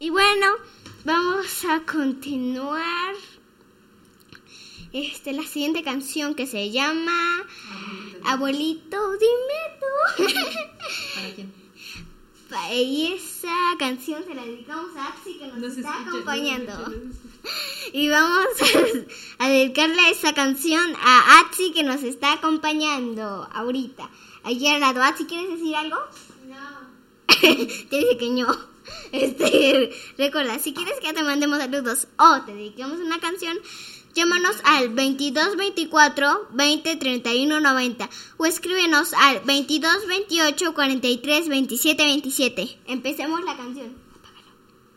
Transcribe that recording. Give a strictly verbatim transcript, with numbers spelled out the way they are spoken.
Y bueno, vamos a continuar este, la siguiente canción que se llama Abuelito, dime tú. ¿Para quién? Y esa canción se la dedicamos a Axi que nos, nos está escucha, acompañando. No y vamos a, a dedicarle esa canción a Axi que nos está acompañando ahorita. Allí al lado. Axi, ¿quieres decir algo? No. Te dice que no. Este, recuerda, si quieres que te mandemos saludos o te dediquemos una canción, llámanos al veintidós veinticuatro veinte treinta y uno noventa o escríbenos al veintidós veintiocho cuarenta y tres veintisiete veintisiete. Empecemos la canción.